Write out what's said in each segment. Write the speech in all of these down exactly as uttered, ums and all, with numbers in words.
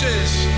Rogers.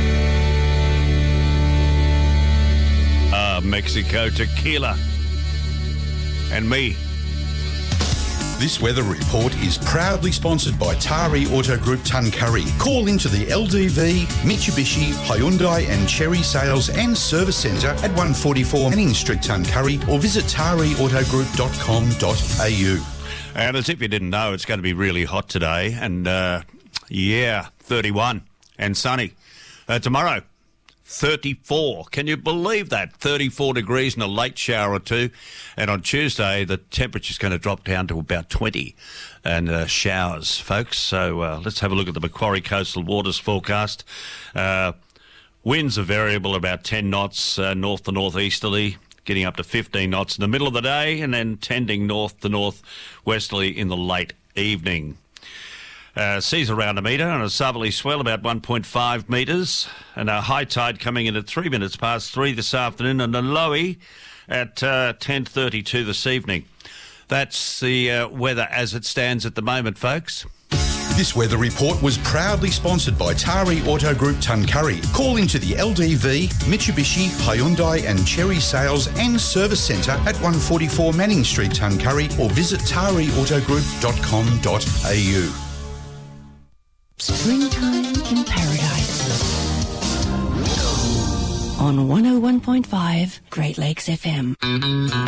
Ah, Mexico tequila. And me. This weather report is proudly sponsored by Tari Auto Group Tuncurry. Call into the L D V, Mitsubishi, Hyundai and Cherry Sales and Service Centre at one forty-four Manning Street, Tuncurry, or visit tari auto group dot com dot a u. And as if you didn't know, it's going to be really hot today. And, uh, yeah, thirty-one and sunny. Uh, tomorrow, thirty-four. Can you believe that? thirty-four degrees and a late shower or two. And on Tuesday, the temperature's going to drop down to about twenty and uh, showers, folks. So uh, let's have a look at the Macquarie Coastal Waters forecast. Uh, winds are variable, about ten knots uh, north to northeasterly, getting up to fifteen knots in the middle of the day, and then tending north to northwesterly in the late evening. Uh, seas around a metre and a southerly swell about one point five metres, and a high tide coming in at three minutes past three this afternoon, and a lowy at uh, ten thirty-two this evening. That's the uh, weather as it stands at the moment, folks. This weather report was proudly sponsored by Tari Auto Group Tuncurry. Call into the L D V, Mitsubishi, Hyundai and Cherry Sales and Service Centre at one forty-four Manning Street, Tuncurry, or visit tari auto group dot com dot a u. Springtime in Paradise. On one oh one point five Great Lakes F M.